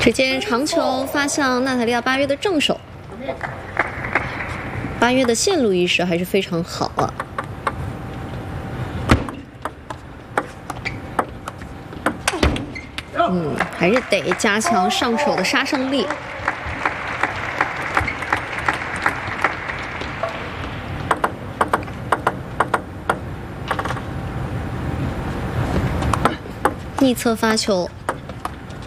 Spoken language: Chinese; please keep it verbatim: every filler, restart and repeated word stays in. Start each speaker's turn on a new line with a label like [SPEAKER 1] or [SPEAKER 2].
[SPEAKER 1] 只见长球发向娜塔莉亚·巴约的正手，巴约的线路意识还是非常好啊。嗯，还是得加强上手的杀伤力。逆侧发球。